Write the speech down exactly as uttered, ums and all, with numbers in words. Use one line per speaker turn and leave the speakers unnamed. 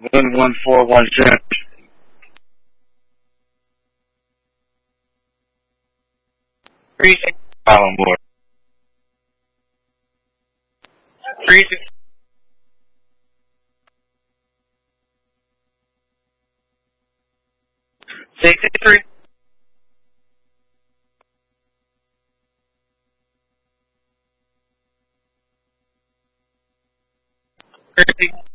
one one four one seven. Three six on board. Three six six six three. Three